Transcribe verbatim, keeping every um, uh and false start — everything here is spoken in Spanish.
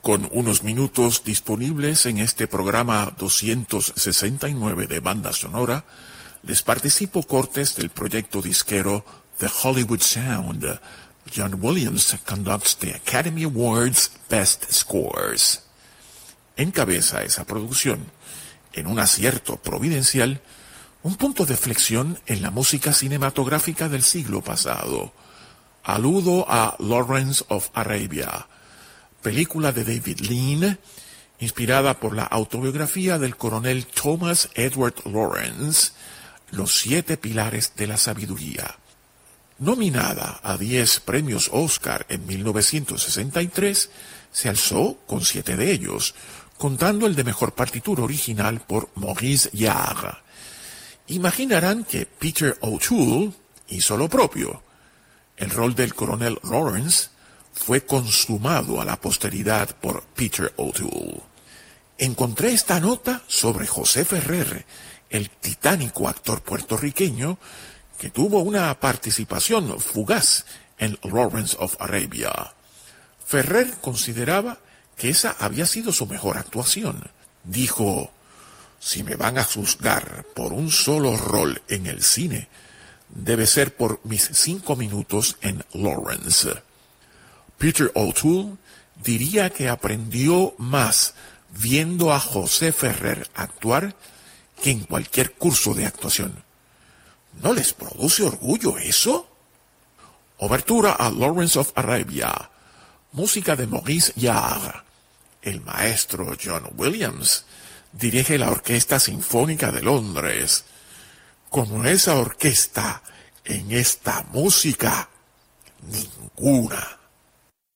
Con unos minutos disponibles en este programa doscientos sesenta y nueve de Banda Sonora, les participo cortes del proyecto disquero The Hollywood Sound. John Williams conducts the Academy Awards Best Scores. Encabeza esa producción, en un acierto providencial, un punto de flexión en la música cinematográfica del siglo pasado. Aludo a Lawrence of Arabia, película de David Lean, inspirada por la autobiografía del coronel Thomas Edward Lawrence, Los siete pilares de la sabiduría. Nominada a diez premios Oscar en mil novecientos sesenta y tres, se alzó con siete de ellos, contando el de mejor partitura original por Maurice Jarre. Imaginarán que Peter O'Toole hizo lo propio. El rol del coronel Lawrence fue consumado a la posteridad por Peter O'Toole. Encontré esta nota sobre José Ferrer, el titánico actor puertorriqueño que tuvo una participación fugaz en Lawrence of Arabia. Ferrer consideraba que esa había sido su mejor actuación. Dijo: si me van a juzgar por un solo rol en el cine, debe ser por mis cinco minutos en Lawrence. Peter O'Toole diría que aprendió más viendo a José Ferrer actuar que en cualquier curso de actuación. ¿No les produce orgullo eso? Obertura a Lawrence of Arabia, música de Maurice Jarre. El maestro John Williams dirige la Orquesta Sinfónica de Londres. Como esa orquesta en esta música, ninguna.